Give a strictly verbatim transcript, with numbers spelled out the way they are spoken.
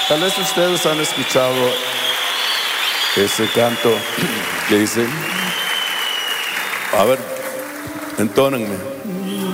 Tal vez ustedes han escuchado ese canto que dice, a ver, entónenme.